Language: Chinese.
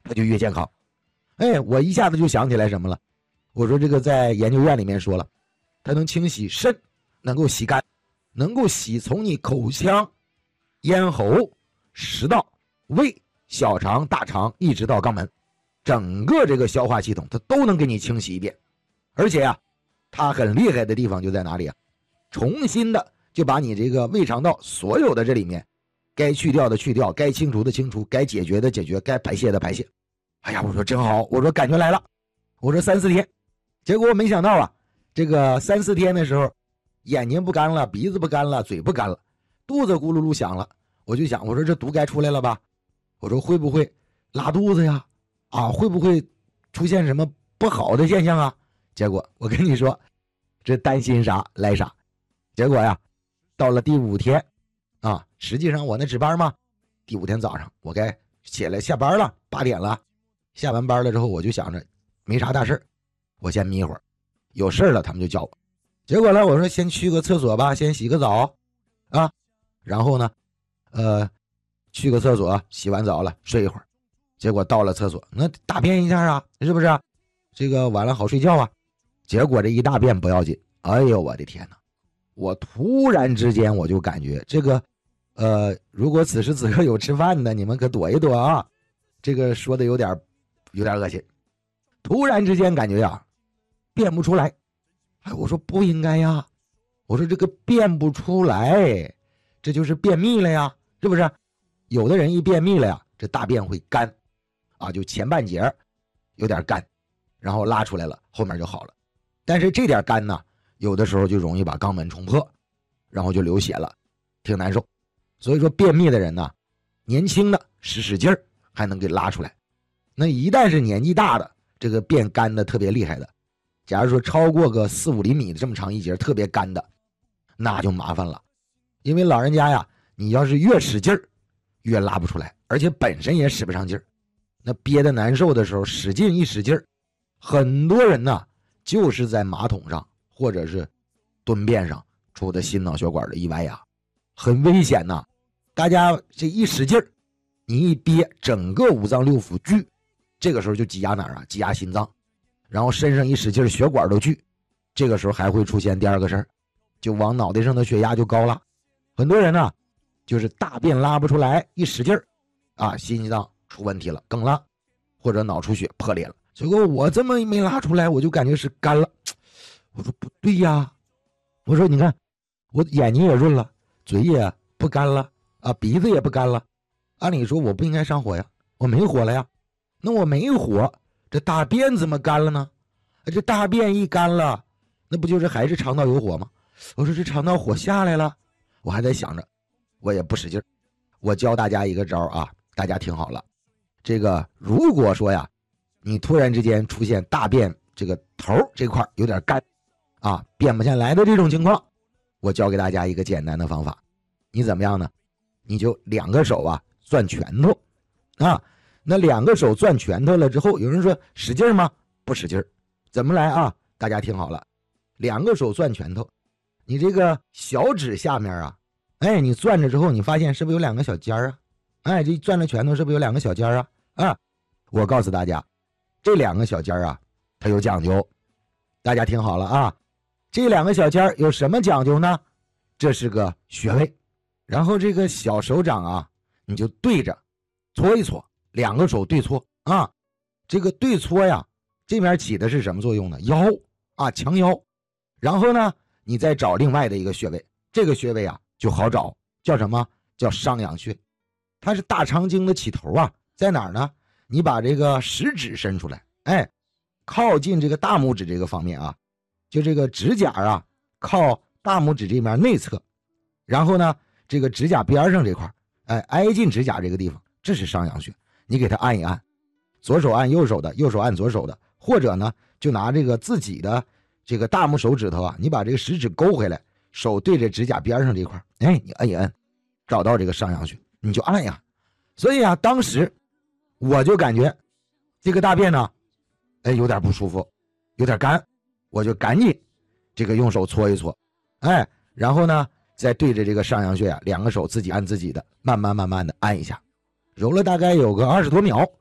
它就越健康。我一下子就想起来什么了，我说这个在研究院里面说了，它能清洗肾，能够洗肝，能够洗从你口腔、咽喉、食道、胃、小肠、大肠一直到肛门，整个这个消化系统它都能给你清洗一遍。而且啊，它很厉害的地方就在哪里啊？重新的就把你这个胃肠道所有的这里面该去掉的去掉，该清除的清除，该解决的解决，该排泄的排泄。哎呀，我说真好，我说感觉来了，我说3、4天，结果我没想到啊，这个3、4天的时候，眼睛不干了，鼻子不干了，嘴不干了，肚子咕噜噜响了。我就想，我说这毒该出来了吧？我说会不会拉肚子呀？会不会出现什么不好的现象啊？结果我跟你说，这担心啥来啥。结果呀，到了第5天啊，实际上我那值班嘛，第5天早上我该起来下班了，8点了。下完班了之后，我就想着没啥大事，我先眯一会儿，有事了他们就叫我。结果呢，我说先去个厕所吧，先洗个澡啊，然后呢去个厕所，洗完澡了睡一会儿。结果到了厕所，那大便一下啊，是不是啊？这个晚了好睡觉啊。结果这一大便不要紧，哎呦我的天哪，我突然之间我就感觉这个如果此时此刻有吃饭的，你们可躲一躲啊，这个说的有点恶心。突然之间感觉呀便不出来。我说不应该呀，我说这个便不出来，这就是便秘了呀，是不是？有的人一便秘了呀，这大便会干啊，就前半截有点干，然后拉出来了，后面就好了。但是这点干呢，有的时候就容易把肛门冲破，然后就流血了，挺难受。所以说便秘的人呢，年轻的使劲儿还能给拉出来，那一旦是年纪大的，这个便干的特别厉害的，假如说超过个4、5厘米的这么长一截特别干的，那就麻烦了。因为老人家呀，你要是越使劲儿越拉不出来，而且本身也使不上劲儿，那憋得难受的时候使劲一使劲儿，很多人呢就是在马桶上或者是蹲便上出的心脑血管的意外呀，很危险呐。大家这一使劲儿，你一憋，整个5脏6腑聚，这个时候就挤压哪儿啊？挤压心脏，然后身上一使劲，血管都聚，这个时候还会出现第二个事儿，就往脑袋上的血压就高了。很多人呢就是大便拉不出来，一使劲儿啊，心脏出问题了，梗了，或者脑出血破裂了。结果我这么没拉出来，我就感觉是干了。我说不对呀，我说你看我眼睛也润了，嘴也不干了啊，鼻子也不干了，按理说我不应该上火呀，我没火了呀。那我没火，这大便怎么干了呢？这大便一干了，那不就是还是肠道有火吗？我说这肠道火下来了，我还在想着，我也不使劲。我教大家一个招啊，大家听好了。这个如果说呀，你突然之间出现大便这个头这块有点干啊，便不下来的这种情况，我教给大家一个简单的方法。你怎么样呢？你就2个手啊攥拳头啊。那2个手攥拳头了之后，有人说使劲吗？不使劲。怎么来啊？大家听好了，2个手攥拳头，你这个小指下面啊，你攥着之后，你发现是不是有2个小尖儿啊？这攥着拳头是不是有2个小尖儿啊？我告诉大家，这2个小尖儿啊，它有讲究。大家听好了啊，这2个小尖儿有什么讲究呢？这是个穴位，然后这个小手掌啊，你就对着搓一搓，2个手对搓啊。这个对搓呀，这边起的是什么作用呢？腰啊，强腰。然后呢，你再找另外的一个穴位，这个穴位啊就好找，叫什么？叫商阳穴。它是大肠经的起头啊，在哪儿呢？你把这个食指伸出来，靠近这个大拇指这个方面啊，就这个指甲啊，靠大拇指这边内侧，然后呢，这个指甲边上这块，挨近指甲这个地方，这是商阳穴。你给它按一按，左手按右手的，右手按左手的，或者呢，就拿这个自己的这个大拇手指头啊，你把这个食指勾回来，手对着指甲边上这块，你按一按，找到这个商阳穴，你就按呀。所以啊，当时我就感觉这个大便呢，有点不舒服，有点干，我就赶紧这个用手搓一搓，然后呢，再对着这个商阳穴啊，2个手自己按自己的，慢慢的按一下，揉了大概有个20多秒，